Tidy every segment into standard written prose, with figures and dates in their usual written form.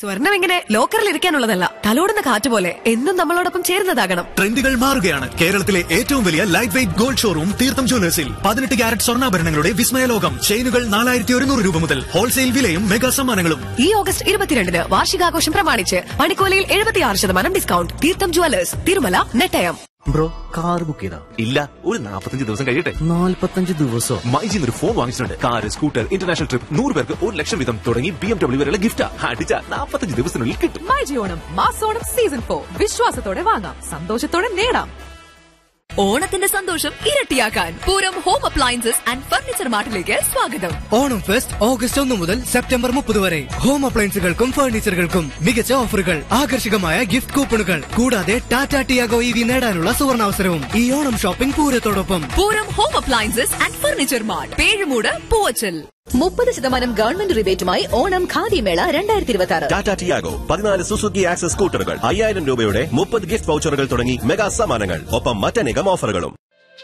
സ്വർണം ഇങ്ങനെ ലോക്കറിൽ ഇരിക്കാനുള്ളതല്ല, തലോടുന്ന കാറ്റ് പോലെ എന്നും നമ്മളോടൊപ്പം ചേരുന്നതാകണം. ട്രെൻഡുകൾ മാറുകയാണ്. കേരളത്തിലെ ഏറ്റവും വലിയ ലൈറ്റ് വെയിറ്റ് ഗോൾഡ് ഷോറൂം തീർത്ഥം ജ്വല്ലേഴ്സിൽ 18 ക്യാരറ്റ് സ്വർണ്ണാഭരണങ്ങളുടെ വിസ്മയലോകം. ചെയിനുകൾ 4100 രൂപ മുതൽ, ഹോൾസെയിൽ വിലയും മെഗാ സമ്മാനങ്ങളും. ഈ ഓഗസ്റ്റ് 22 വാർഷികാഘോഷം പ്രമാണിച്ച് പണിക്കോലയിൽ 76% ഡിസ്കൗണ്ട്. തീർത്ഥം Jewellers, Thirumala, Nettayam. Bro, car book ചെയ്താ? ഇല്ല, ഒരു 45 ദിവസം കഴിയട്ടെ. 45 ദിവസോ? മൈജിന്ന് ഒരു ഫോൺ വാങ്ങിച്ചിട്ടുണ്ട്. കാർ, സ്കൂട്ടർ, ഇന്റർനാഷണൽ ട്രിപ്പ്, 100 പേർക്ക് 1 ലക്ഷം വീതം തുടങ്ങി BMW വരെയുള്ള ഗിഫ്റ്റ് അടിച്ച 45 ദിവസത്തിനുള്ളിൽ കിട്ടും. മൈജി ഓണം മാസോണം സീസൺ 4 വിശ്വാസത്തോടെ വാങ്ങാം, സന്തോഷത്തോടെ നേടാം. ഓണത്തിന്റെ സന്തോഷം ഇരട്ടിയാക്കാൻ Pooram home appliances and furniture മാർട്ടിലേക്ക് സ്വാഗതം. ഓണം ഫെസ്റ്റ് ഓഗസ്റ്റ് 1 മുതൽ സെപ്റ്റംബർ 30 വരെ. ഹോം അപ്ലയൻസുകൾക്കും ഫർണിച്ചറുകൾക്കും മികച്ച ഓഫറുകൾ, ആകർഷകമായ ഗിഫ്റ്റ് കൂപ്പണുകൾ, കൂടാതെ ടാറ്റ ടിയാഗോ EV നേടാനുള്ള സുവർണാവസരവും ഈ Onam shopping പൂരത്തോടൊപ്പം. Pooram home appliances and furniture mart, Pezhumoodu, Poovachal. 30% government റിബേറ്റുമായി Onam khadi മേള 2026. ടാറ്റ ടിയാഗോ, 14 സുസുക്കി ആക്സസ് സ്കൂട്ടറുകൾ, 5000 രൂപയുടെ 30 ഗിഫ്റ്റ് വൗച്ചറുകൾ തുടങ്ങി മെഗാ സമ്മാനങ്ങൾ, ഒപ്പം മറ്റനേകം ഓഫറുകളും.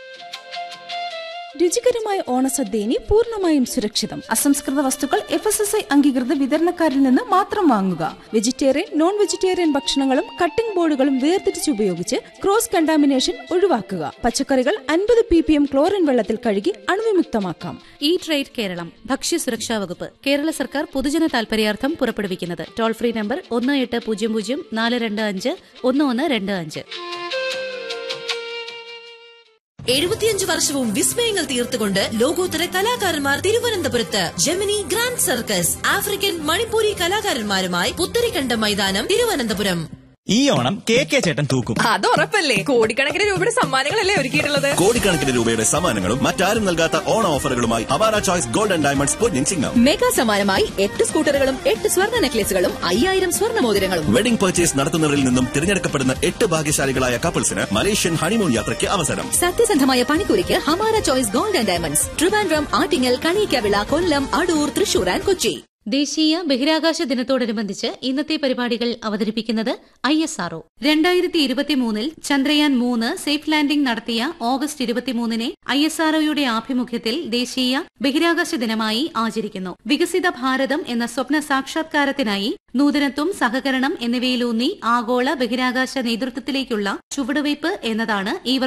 രുചികരമായ ഓണസദ്യ ഇനി പൂർണ്ണമായും സുരക്ഷിതം. അസംസ്കൃത വസ്തുക്കൾ FSSAI അംഗീകൃത വിതരണക്കാരിൽ നിന്ന് മാത്രം വാങ്ങുക. വെജിറ്റേറിയൻ, നോൺ വെജിറ്റേറിയൻ ഭക്ഷണങ്ങളും കട്ടിംഗ് ബോർഡുകളും വേർതിരിച്ച് ഉപയോഗിച്ച് ക്രോസ് കണ്ടാമിനേഷൻ ഒഴിവാക്കുക. പച്ചക്കറികൾ 50 ppm ക്ലോറിൻ വെള്ളത്തിൽ കഴുകി അണുവിമുക്തമാക്കാം. ഈ ട്രേഡ് കേരളം ഭക്ഷ്യസുരക്ഷാ വകുപ്പ് കേരള സർക്കാർ പൊതുജന താൽപര്യാർത്ഥം പുറപ്പെടുവിക്കുന്നത്. Toll free number 1800 425 1125. 75 വർഷവും വിസ്മയങ്ങൾ തീർത്തുകൊണ്ട് ലോകോത്തര കലാകാരന്മാർ തിരുവനന്തപുരത്ത്. Gemini grand circus African Manipuri കലാകാരന്മാരുമായി Putharikandam മൈതാനം, തിരുവനന്തപുരം. ഈ ഓണം KK ചേട്ടൻ തൂക്കും. അത് ഉറപ്പല്ലേ? കോടിക്കണക്കിന് രൂപയുടെ സമ്മാനങ്ങളല്ലേ ഒരുക്കിയിട്ടുള്ളത്. കോടിക്കണക്കിന് രൂപയുടെ സമ്മാനങ്ങളും മറ്റാരും നൽകാത്ത ഓണ ഓഫറുകളുമായി Awara choice gold and diamonds Ponnin Chingam. Mega സമ്മാനമായി 8 സ്കൂട്ടറുകളും 8 സ്വർണ്ണ നെക്ലേസുകളും 5000 സ്വർണ്ണ മോതിരങ്ങളും. വെഡിംഗ് പർച്ചേസ് നടത്തുന്നവരിൽ നിന്നും തിരഞ്ഞെടുക്കപ്പെടുന്ന 8 ഭാഗ്യശാലികളായ കപ്പിൾസിന് മലേഷ്യൻ ഹണിമൂൺ യാത്രയ്ക്ക് അവസരം. സത്യസന്ധമായ പണിക്കൂലിക്ക് Hamara choice gold and diamonds, Trivandrum, Attingal, Kaliyakkavilai, Kollam, Adoor, Thrissur and Kochi. ദേശീയ ബഹിരാകാശ ദിനത്തോടനുബന്ധിച്ച് ഇന്നത്തെ പരിപാടികൾ അവതരിപ്പിക്കുന്നത് ISRO. 2023 ചന്ദ്രയാൻ 3 സേഫ് ലാൻഡിംഗ് നടത്തിയ ഓഗസ്റ്റ് 23 ISROയുടെ ആഭിമുഖ്യത്തിൽ ദേശീയ ബഹിരാകാശ ദിനമായി ആചരിക്കുന്നു. വികസിത ഭാരതം എന്ന സ്വപ്ന സാക്ഷാത്കാരത്തിനായി നൂതനത്വം, സഹകരണം എന്നിവയിലൂന്നി ആഗോള ബഹിരാകാശ നേതൃത്വത്തിലേക്കുള്ള ചുവടുവയ്പ് എന്നതാണ് ഈ